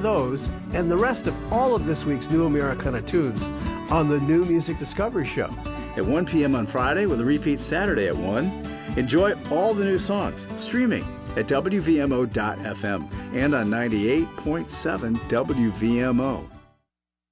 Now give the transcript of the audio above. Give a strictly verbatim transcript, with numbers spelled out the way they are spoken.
those and the rest of all of this week's New Americana tunes on the New Music Discovery Show. At one p.m. on Friday with a repeat Saturday at one. Enjoy all the new songs streaming at W V M O dot F M and on ninety-eight point seven W V M O.